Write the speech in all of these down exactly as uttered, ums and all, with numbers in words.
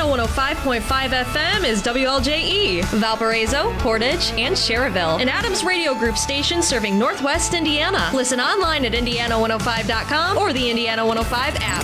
one oh five point five F M is W L J E, Valparaiso, Portage, and Cherryville, an Adams Radio Group station serving Northwest Indiana. Listen online at indiana one oh five dot com or the Indiana one oh five app.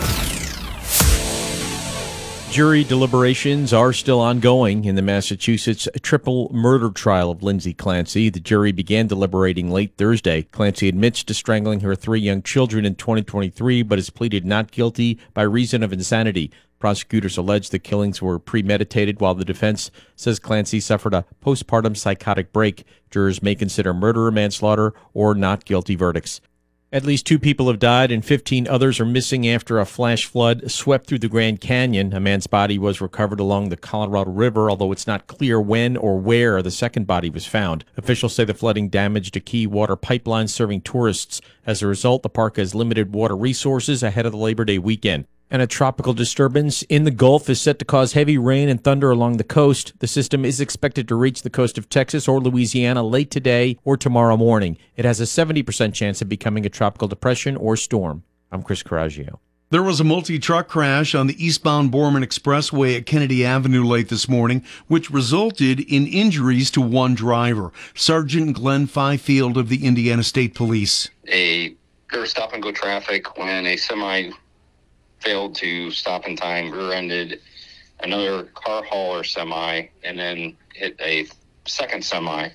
Jury deliberations are still ongoing in the Massachusetts triple murder trial of Lindsay Clancy. The jury began deliberating late Thursday. Clancy admits to strangling her three young children in twenty twenty-three, but has pleaded not guilty by reason of insanity. Prosecutors allege the killings were premeditated, while the defense says Clancy suffered a postpartum psychotic break. Jurors may consider murder or manslaughter or not guilty verdicts. At least two people have died and fifteen others are missing after a flash flood swept through the Grand Canyon. A man's body was recovered along the Colorado River, although it's not clear when or where the second body was found. Officials say the flooding damaged a key water pipeline serving tourists. As a result, the park has limited water resources ahead of the Labor Day weekend. And a tropical disturbance in the Gulf is set to cause heavy rain and thunder along the coast. The system is expected to reach the coast of Texas or Louisiana late today or tomorrow morning. It has a seventy percent chance of becoming a tropical depression or storm. I'm Chris Coraggio. There was a multi-truck crash on the eastbound Borman Expressway at Kennedy Avenue late this morning, which resulted in injuries to one driver. Sergeant Glenn Fifield of the Indiana State Police. A pure stop-and-go traffic when a semi failed to stop in time, rear-ended another car hauler semi, and then hit a second semi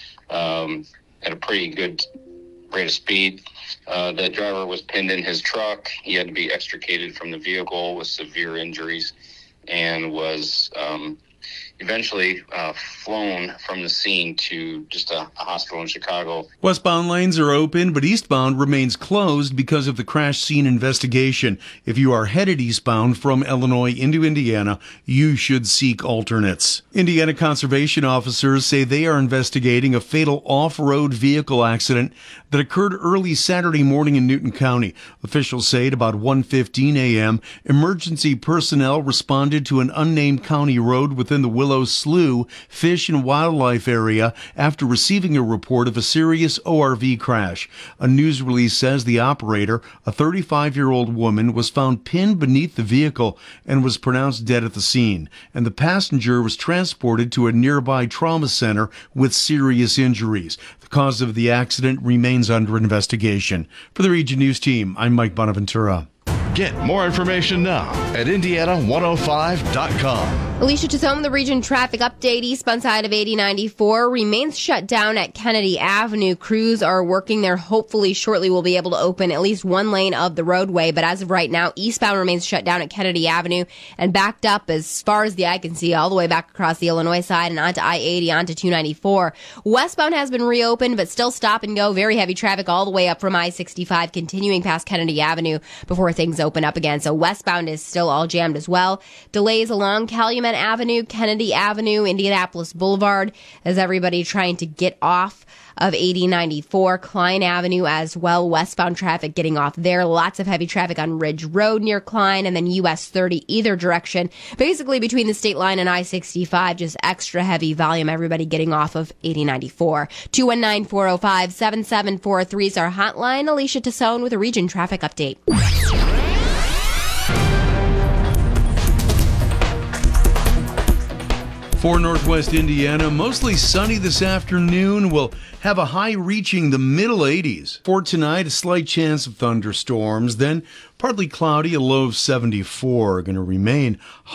um, at a pretty good rate of speed. Uh, the driver was pinned in his truck. He had to be extricated from the vehicle with severe injuries and was um, eventually uh, flown from the scene to just a, a hospital in Chicago. Westbound lanes are open, but eastbound remains closed because of the crash scene investigation. If you are headed eastbound from Illinois into Indiana, you should seek alternates. Indiana conservation officers say they are investigating a fatal off-road vehicle accident that occurred early Saturday morning in Newton County. Officials say at about one fifteen a.m., emergency personnel responded to an unnamed county road within the Willow Slough Fish and Wildlife area after receiving a report of a serious O R V crash. A news release says the operator, a thirty-five-year-old woman, was found pinned beneath the vehicle and was pronounced dead at the scene, and the passenger was transported to a nearby trauma center with serious injuries. The cause of the accident remains under investigation. For the Region News Team, I'm Mike Bonaventura. Get more information now at indiana one oh five dot com. Alicia Chisholm, the Region traffic update. Eastbound side of eighty ninety-four remains shut down at Kennedy Avenue. Crews are working there. Hopefully shortly we'll be able to open at least one lane of the roadway. But as of right now, eastbound remains shut down at Kennedy Avenue and backed up as far as the eye can see all the way back across the Illinois side and onto I eighty, onto two ninety-four. Westbound has been reopened, but still stop and go. Very heavy traffic all the way up from I sixty-five, continuing past Kennedy Avenue before things open up again. So westbound is still all jammed as well. Delays along Calumet Avenue, Kennedy Avenue, Indianapolis Boulevard, as everybody trying to get off of eighty ninety-four. Klein Avenue as well, westbound traffic getting off there. Lots of heavy traffic on Ridge Road near Klein, and then U S thirty either direction. Basically between the state line and I sixty-five, just extra heavy volume, everybody getting off of eighty ninety-four. two one nine, four oh five, seven seven four three is our hotline. Alicia Tassone with a Region traffic update. For Northwest Indiana, mostly sunny this afternoon. We'll have a high reaching the middle eighties. For tonight, a slight chance of thunderstorms. Then partly cloudy, a low of seventy-four. Going to remain